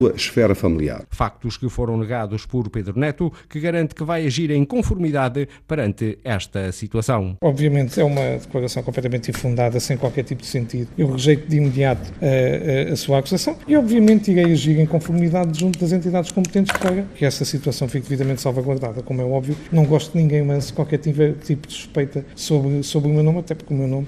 a esfera familiar. Factos que foram negados por Pedro Neto, que garante que vai agir em conformidade perante esta situação. Obviamente é uma declaração completamente infundada, sem qualquer tipo de sentido. Eu rejeito de imediato a sua acusação e obviamente irei agir em conformidade junto das entidades competentes para que essa situação fique devidamente salvaguardada. Como é óbvio, não gosto de ninguém lance qualquer tipo de suspeita sobre o meu nome, até porque o meu nome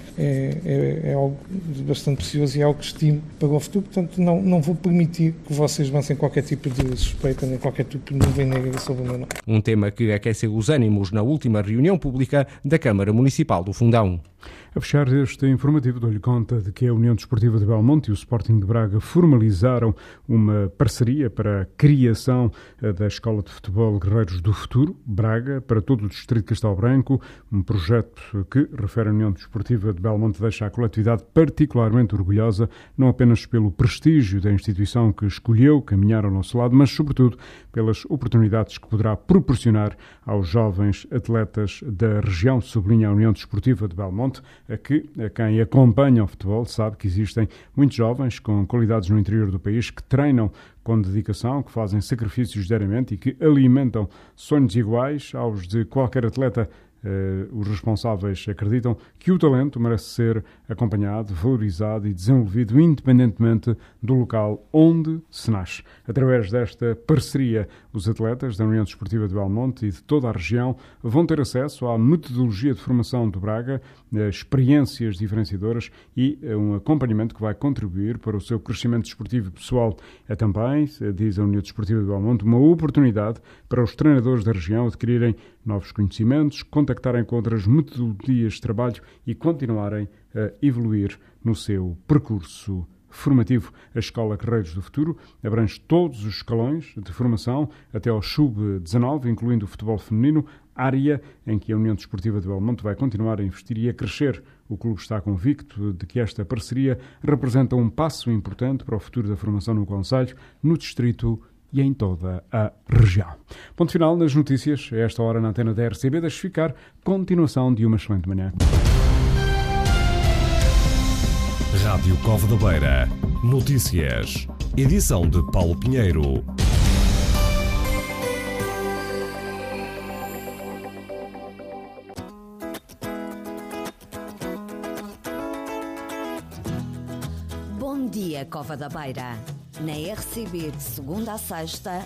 é algo bastante precioso e é algo que estimo para o futuro, portanto não vou permitir que vocês lancem qualquer tipo de suspeita, nem qualquer tipo de nuvem negra sobre o meu nome. Um tema que aqueceu os ânimos na última reunião pública da Câmara Municipal do Fundão. A fechar este informativo, dou-lhe conta de que a União Desportiva de Belmonte e o Sporting de Braga formalizaram uma parceria para a criação da Escola de Futebol Guerreiros do Futuro, Braga, para todo o Distrito de Castelo Branco, um projeto que, refere a União Desportiva de Belmonte, deixa a coletividade particularmente orgulhosa, não apenas pelo prestígio da instituição que escolheu caminhar ao nosso lado, mas, sobretudo, pelas oportunidades que poderá proporcionar aos jovens atletas da região, sublinha a União Desportiva de Belmonte, a quem acompanha o futebol sabe que existem muitos jovens com qualidades no interior do país que treinam com dedicação, que fazem sacrifícios diariamente e que alimentam sonhos iguais aos de qualquer atleta. Os responsáveis acreditam que o talento merece ser acompanhado, valorizado e desenvolvido independentemente do local onde se nasce. Através desta parceria, os atletas da União Desportiva de Belmonte e de toda a região vão ter acesso à metodologia de formação do Braga, experiências diferenciadoras e um acompanhamento que vai contribuir para o seu crescimento desportivo e pessoal. É também, diz a União Desportiva de Belmonte, uma oportunidade para os treinadores da região adquirirem novos conhecimentos, contactarem com outras metodologias de trabalho e continuarem a evoluir no seu percurso formativo. A Escola Guerreiros do Futuro abrange todos os escalões de formação até ao sub-19, incluindo o futebol feminino, área em que a União Desportiva de Belmonte vai continuar a investir e a crescer. O clube está convicto de que esta parceria representa um passo importante para o futuro da formação no concelho, no distrito e em toda a região. Ponto final nas notícias. A esta hora na antena da RCB. Deixe ficar continuação de uma excelente manhã. Rádio Cova da Beira. Notícias. Edição de Paulo Pinheiro. Bom dia, Cova da Beira. Na RCB de segunda a sexta.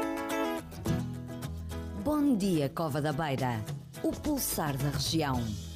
Bom dia, Cova da Beira. O pulsar da região.